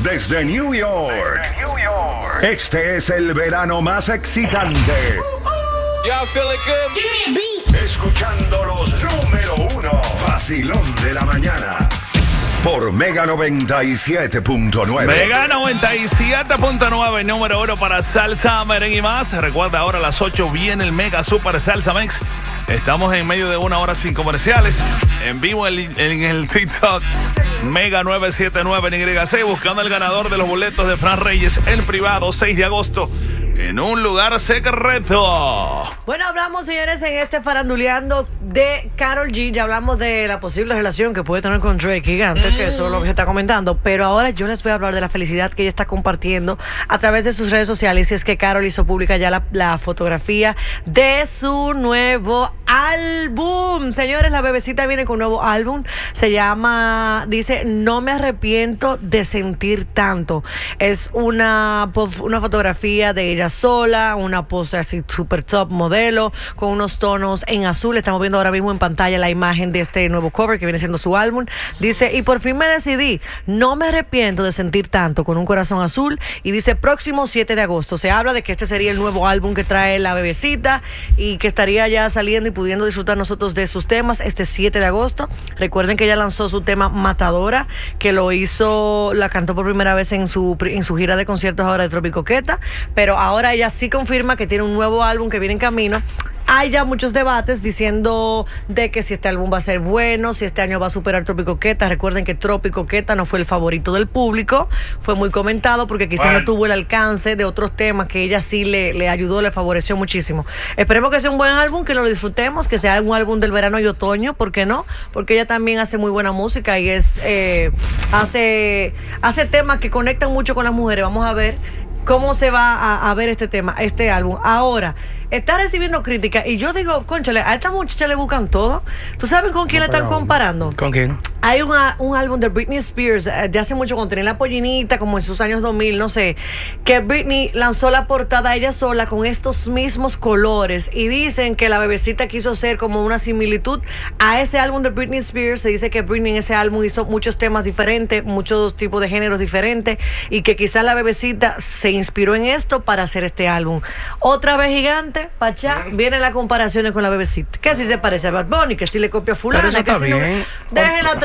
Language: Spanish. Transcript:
desde New York. Este es el verano más excitante. Y'all feeling good? Escuchando los número uno. Vacilón de la mañana. Por Mega 97.9. Mega 97.9, número uno para salsa, merengue y más. Recuerda, ahora a las 8 viene el Mega Super Salsa Mix. Estamos en medio de una hora sin comerciales. En vivo en el TikTok Mega 979 en YC, buscando el ganador de los boletos de Fran Reyes, el privado, 6 de agosto, en un lugar secreto. Bueno, hablamos, señores, en este faranduleando de Karol G. Ya hablamos de la posible relación que puede tener con Drake Gigante, que eso es lo que se está comentando. Pero ahora yo les voy a hablar de la felicidad que ella está compartiendo a través de sus redes sociales. Y es que Karol hizo pública ya la fotografía de su nuevo álbum. Señores, la bebecita viene con un nuevo álbum. Se llama, dice, No me arrepiento de sentir tanto. Es una fotografía de ella sola, una pose así super top modelo, con unos tonos en azul. Estamos viendo ahora mismo en pantalla la imagen de este nuevo cover que viene siendo su álbum. Dice, y por fin me decidí, no me arrepiento de sentir tanto, con un corazón azul. Y dice, próximo 7 de agosto. Se habla de que este sería el nuevo álbum que trae la bebecita y que estaría ya saliendo y pudiendo disfrutar nosotros de sus temas este 7 de agosto. Recuerden que ella lanzó su tema Matadora, que la cantó por primera vez en su gira de conciertos ahora de Tropicoqueta, pero ahora ella sí confirma que tiene un nuevo álbum que viene en camino. Hay ya muchos debates diciendo de que si este álbum va a ser bueno, si este año va a superar Tropicoqueta. Recuerden que Tropicoqueta no fue el favorito del público, fue muy comentado porque quizás no tuvo el alcance de otros temas que ella sí le ayudó, le favoreció muchísimo. Esperemos que sea un buen álbum, que lo disfrutemos, que sea un álbum del verano y otoño, ¿por qué no? Porque ella también hace muy buena música y hace temas que conectan mucho con las mujeres. Vamos a ver cómo se va a ver este álbum. Ahora, está recibiendo críticas y yo digo, cónchale, a esta muchacha le buscan todo. ¿Tú sabes con quién le están comparando? ¿Con quién? Hay un álbum de Britney Spears de hace mucho, cuando tenía la pollinita, como en sus años 2000, no sé, que Britney lanzó la portada ella sola con estos mismos colores y dicen que la bebecita quiso ser como una similitud a ese álbum de Britney Spears. Se dice que Britney en ese álbum hizo muchos temas diferentes, muchos tipos de géneros diferentes y que quizás la bebecita se inspiró en esto para hacer este álbum. Otra vez Gigante, Pachá, vienen las comparaciones con la bebecita, que si se parece a Bad Bunny, que si le copia a fulano, pero eso que está si no, bien. déjenla